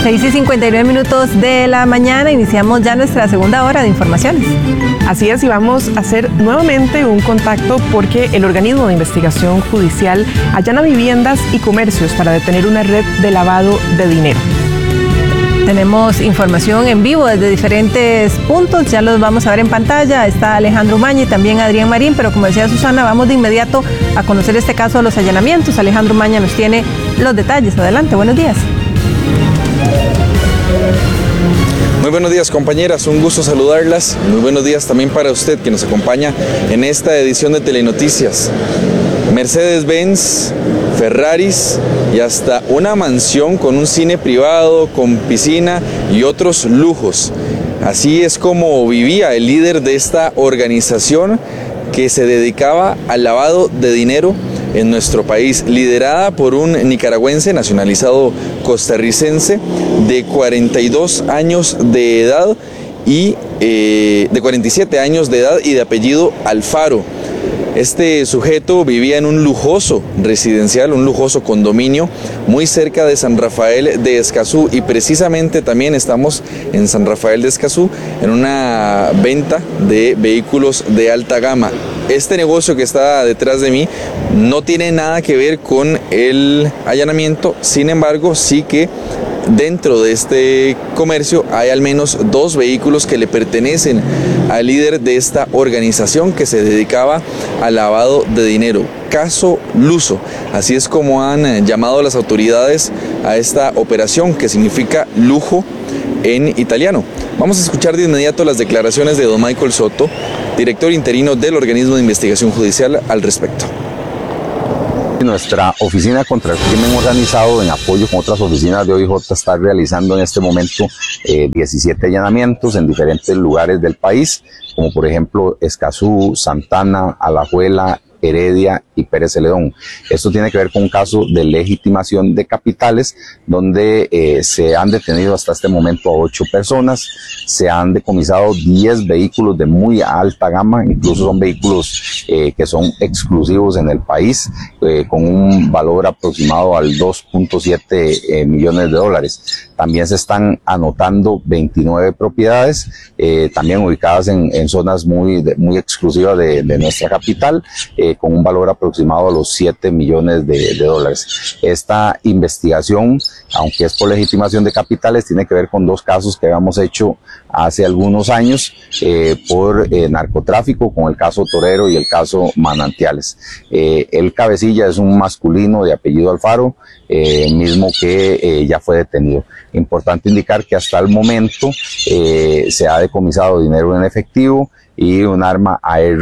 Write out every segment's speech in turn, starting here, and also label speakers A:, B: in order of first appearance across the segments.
A: 6:59 de la mañana, iniciamos ya nuestra segunda hora de informaciones.
B: Así es, y vamos a hacer nuevamente un contacto porque el organismo de investigación judicial allana viviendas y comercios para detener una red de lavado de dinero.
A: Tenemos información en vivo desde diferentes puntos, ya los vamos a ver en pantalla. Está Alejandro Umaña y también Adrián Marín, pero como decía Susana, vamos de inmediato a conocer este caso de los allanamientos. Alejandro Umaña nos tiene los detalles. Adelante, buenos días.
C: Muy buenos días, compañeras, un gusto saludarlas. Muy buenos días también para usted que nos acompaña en esta edición de Telenoticias. Mercedes-Benz, Ferraris y hasta una mansión con un cine privado, con piscina y otros lujos. Así es como vivía el líder de esta organización que se dedicaba al lavado de dinero en nuestro país, liderada por un nicaragüense nacionalizado costarricense de 42 años de edad y de 47 años de edad y de apellido Alfaro. Este sujeto vivía en un lujoso residencial, un lujoso condominio muy cerca de San Rafael de Escazú, y precisamente también estamos en San Rafael de Escazú en una venta de vehículos de alta gama. Este negocio que está detrás de mí no tiene nada que ver con el allanamiento, sin embargo sí que dentro de este comercio hay al menos 2 vehículos que le pertenecen al líder de esta organización que se dedicaba al lavado de dinero. Caso Luso, así es como han llamado las autoridades a esta operación, que significa lujo en italiano. Vamos a escuchar de inmediato las declaraciones de don Michael Soto, director interino del organismo de investigación judicial, al respecto.
D: Nuestra oficina contra el crimen organizado, en apoyo con otras oficinas de OIJ, está realizando en este momento 17 allanamientos en diferentes lugares del país, como por ejemplo Escazú, Santana, Alajuela, Heredia y Pérez Celedón. Esto tiene que ver con un caso de legitimación de capitales donde se han detenido hasta este momento a 8 personas, se han decomisado 10 vehículos de muy alta gama, incluso son vehículos que son exclusivos en el país, con un valor aproximado al 2.7 millones de dólares. También se están anotando 29 propiedades, también ubicadas en zonas muy exclusivas de nuestra capital, con un valor aproximado a los 7 millones de dólares. Esta investigación, aunque es por legitimación de capitales, tiene que ver con 2 casos que habíamos hecho hace algunos años por narcotráfico, con el caso Torero y el caso Manantiales. El cabecilla es un masculino de apellido Alfaro, mismo que ya fue detenido. Importante indicar que hasta el momento se ha decomisado dinero en efectivo y un arma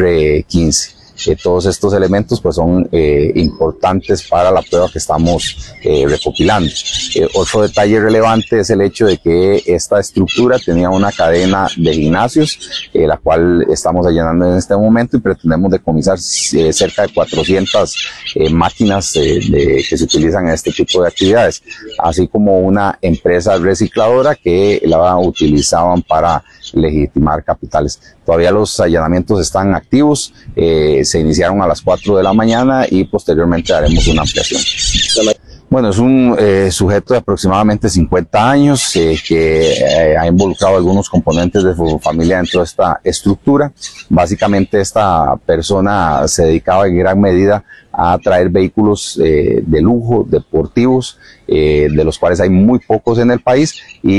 D: AR-15. Todos estos elementos pues son importantes para la prueba que estamos recopilando. Otro detalle relevante es el hecho de que esta estructura tenía una cadena de gimnasios, la cual estamos allanando en este momento, y pretendemos decomisar cerca de 400 máquinas que se utilizan en este tipo de actividades, así como una empresa recicladora que la utilizaban para legitimar capitales. Todavía los allanamientos están activos, se iniciaron a las 4 de la mañana y posteriormente haremos una ampliación. Bueno, es un sujeto de aproximadamente 50 años que ha involucrado algunos componentes de su familia dentro de esta estructura. Básicamente esta persona se dedicaba en gran medida a traer vehículos de lujo, deportivos, de los cuales hay muy pocos en el país,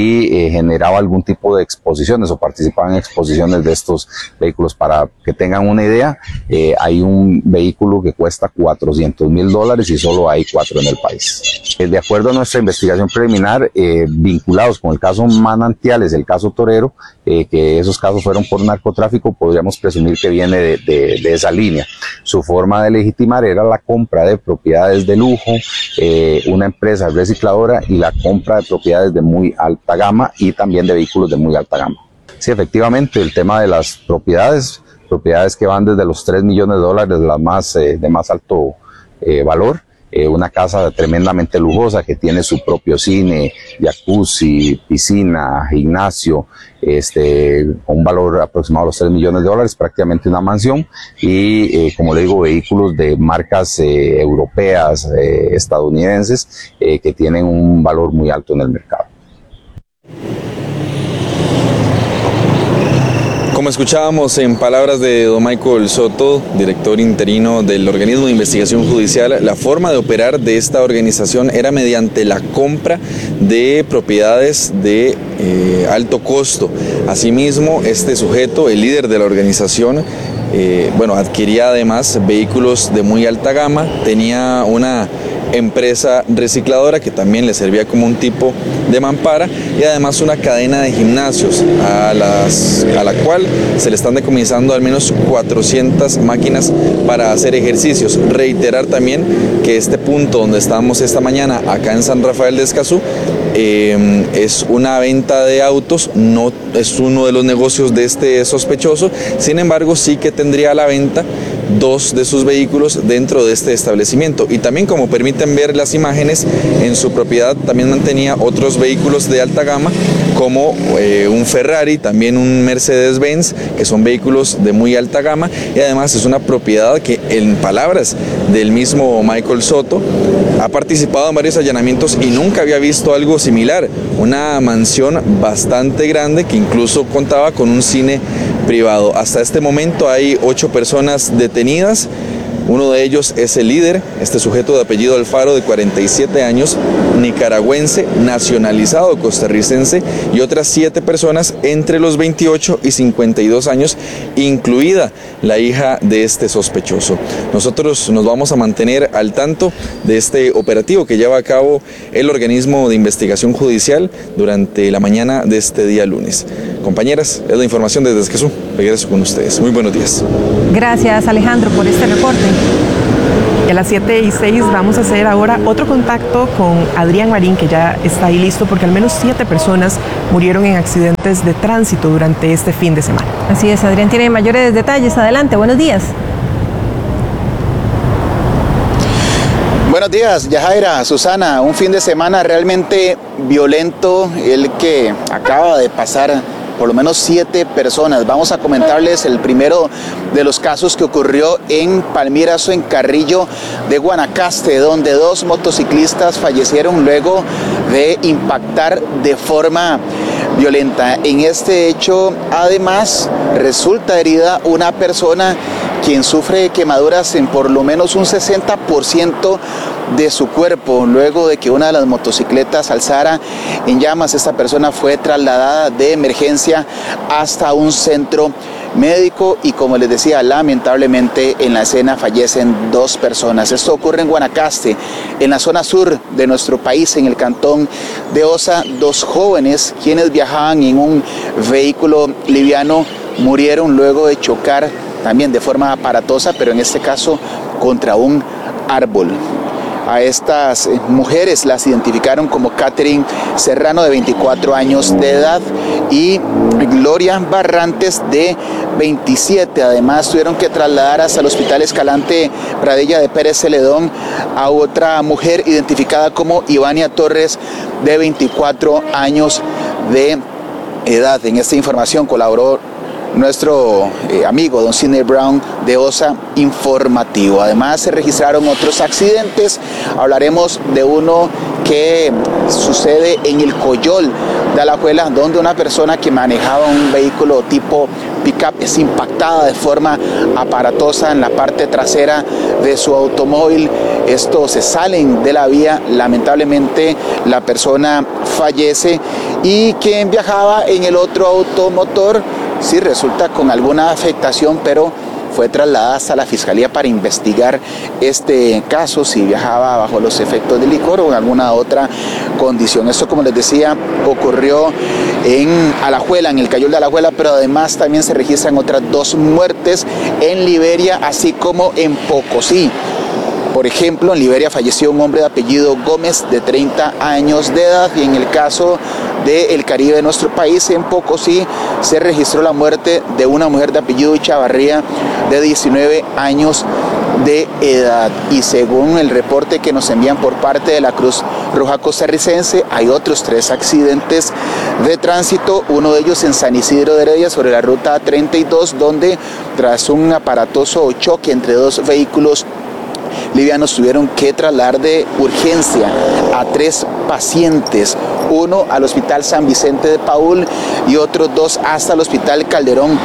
D: y generaba algún tipo de exposiciones o participaba en exposiciones de estos vehículos. Para que tengan una idea, hay un vehículo que cuesta $400,000 y solo hay 4 en el país. De acuerdo a nuestra investigación preliminar, vinculados con el caso Manantiales, el caso Torero, que esos casos fueron por narcotráfico, podríamos presumir que viene de esa línea. Su forma de legitimar era la compra de propiedades de lujo, una empresa recicladora, y la compra de propiedades de muy alta gama y también de vehículos de muy alta gama. Sí, efectivamente, el tema de las propiedades que van desde los 3 millones de dólares, las más de más alto valor. Una casa tremendamente lujosa que tiene su propio cine, jacuzzi, piscina, gimnasio, con un valor aproximado a los 3 millones de dólares, prácticamente una mansión, y como le digo, vehículos de marcas europeas, estadounidenses, que tienen un valor muy alto en el mercado.
C: Como escuchábamos en palabras de don Michael Soto, director interino del organismo de investigación judicial, la forma de operar de esta organización era mediante la compra de propiedades de alto costo. Asimismo, este sujeto, el líder de la organización, adquiría además vehículos de muy alta gama, tenía una empresa recicladora que también le servía como un tipo de mampara y además una cadena de gimnasios a la cual se le están decomisando al menos 400 máquinas para hacer ejercicios. Reiterar también que este punto donde estábamos esta mañana acá en San Rafael de Escazú es una venta de autos, no es uno de los negocios de este sospechoso, sin embargo sí que tendría a la venta 2 de sus vehículos dentro de este establecimiento y también, como permiten ver las imágenes, en su propiedad también mantenía otros vehículos de alta gama como un Ferrari, también un Mercedes-Benz, que son vehículos de muy alta gama, y además es una propiedad que, en palabras del mismo Michael Soto, ha participado en varios allanamientos y nunca había visto algo similar, una mansión bastante grande que incluso contaba con un cine privado. Hasta este momento hay 8 personas detenidas. Uno de ellos es el líder, este sujeto de apellido Alfaro, de 47 años, nicaragüense, nacionalizado costarricense, y otras 7 personas entre los 28 y 52 años, incluida la hija de este sospechoso. Nosotros nos vamos a mantener al tanto de este operativo que lleva a cabo el organismo de investigación judicial durante la mañana de este día lunes. Compañeras, es la información desde Escazú. Regreso con ustedes. Muy buenos días.
A: Gracias, Alejandro, por este reporte.
B: Y a las 7:06 vamos a hacer ahora otro contacto con Adrián Marín, que ya está ahí listo, porque al menos 7 personas murieron en accidentes de tránsito durante este fin de semana.
A: Así es, Adrián tiene mayores detalles. Adelante, buenos días.
E: Buenos días, Yajaira, Susana. Un fin de semana realmente violento el que acaba de pasar. Por lo menos 7 personas. Vamos a comentarles el primero de los casos que ocurrió en Palmirazo, en Carrillo de Guanacaste, donde 2 motociclistas fallecieron luego de impactar de forma violenta. En este hecho, además, resulta herida una persona quien sufre quemaduras en por lo menos un 60% de su cuerpo. Luego de que una de las motocicletas alzara en llamas, esta persona fue trasladada de emergencia hasta un centro médico y, como les decía, lamentablemente en la escena fallecen 2 personas. Esto ocurre en Guanacaste, en la zona sur de nuestro país, en el cantón de Osa. 2 jóvenes quienes viajaban en un vehículo liviano murieron luego de chocar también de forma aparatosa, pero en este caso contra un árbol. A estas mujeres las identificaron como Catherine Serrano, de 24 años de edad, y Gloria Barrantes, de 27. Además, tuvieron que trasladar hasta el Hospital Escalante Pradilla de Pérez Celedón a otra mujer identificada como Ivania Torres, de 24 años de edad. En esta información colaboró nuestro amigo don Sidney Brown de Osa Informativo. Además, se registraron otros accidentes. Hablaremos de uno que sucede en el Coyol de Alajuela, donde una persona que manejaba un vehículo tipo pick-up es impactada de forma aparatosa en la parte trasera de su automóvil. Estos se salen de la vía, lamentablemente la persona fallece, y quien viajaba en el otro automotor sí resulta con alguna afectación, pero fue trasladada hasta la Fiscalía para investigar este caso, si viajaba bajo los efectos de licor o en alguna otra condición. Esto, como les decía, ocurrió en Alajuela, en el Cayol de Alajuela, pero además también se registran otras 2 muertes en Liberia, así como en Pocosí. Por ejemplo, en Liberia falleció un hombre de apellido Gómez, de 30 años de edad, y en el caso del Caribe de nuestro país, en Pocosí, se registró la muerte de una mujer de apellido Chavarría, de 19 años de edad. Y según el reporte que nos envían por parte de la Cruz Roja Costarricense, hay otros 3 accidentes de tránsito, uno de ellos en San Isidro de Heredia, sobre la ruta 32, donde tras un aparatoso choque entre 2 vehículos livianos tuvieron que trasladar de urgencia a 3 pacientes, uno al Hospital San Vicente de Paúl y otros 2 hasta el Hospital Calderón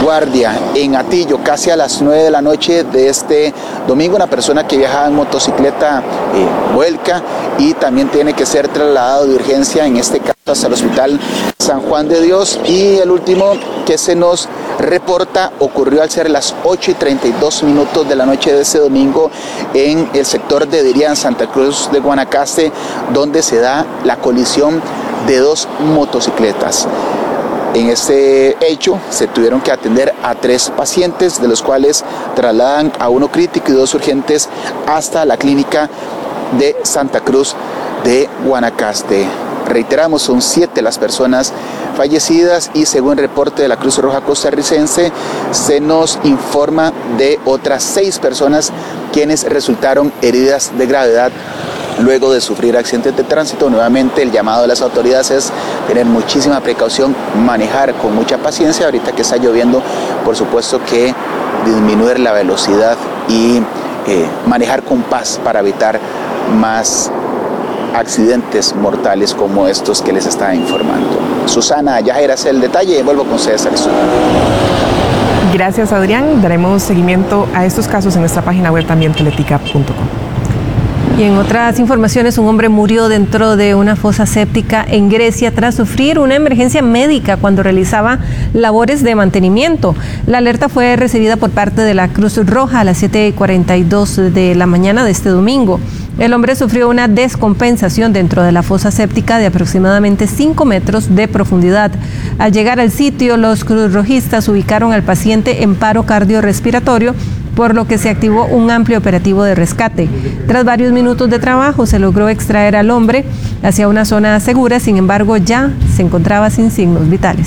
E: Guardia, en Atillo, casi a las 9 de la noche de este domingo. Una persona que viajaba en motocicleta vuelca y también tiene que ser trasladado de urgencia, en este caso hasta el Hospital San Juan de Dios. Y el último que se nos reporta ocurrió al ser las 8:32 de la noche de ese domingo en el sector de Dirián, Santa Cruz de Guanacaste, donde se da la colisión de dos motocicletas. En este hecho se tuvieron que atender a 3 pacientes, de los cuales trasladan a uno crítico y 2 urgentes hasta la clínica de Santa Cruz de Guanacaste. Reiteramos, son 7 las personas fallecidas y según reporte de la Cruz Roja Costarricense se nos informa de otras 6 personas quienes resultaron heridas de gravedad luego de sufrir accidentes de tránsito. Nuevamente el llamado de las autoridades es tener muchísima precaución, manejar con mucha paciencia. Ahorita que está lloviendo, por supuesto que disminuir la velocidad y manejar con paz para evitar más accidentes mortales como estos que les estaba informando. Susana Yajaira hace el detalle y vuelvo con ustedes al estudio.
B: Gracias, Adrián. Daremos seguimiento a estos casos en nuestra página web también, teletica.com.
A: Y en otras informaciones, un hombre murió dentro de una fosa séptica en Grecia tras sufrir una emergencia médica cuando realizaba labores de mantenimiento. La alerta fue recibida por parte de la Cruz Roja a las 7:42 de la mañana de este domingo. El hombre sufrió una descompensación dentro de la fosa séptica de aproximadamente 5 metros de profundidad. Al llegar al sitio, los cruzrojistas ubicaron al paciente en paro cardiorrespiratorio, por lo que se activó un amplio operativo de rescate. Tras varios minutos de trabajo se logró extraer al hombre hacia una zona segura, sin embargo ya se encontraba sin signos vitales.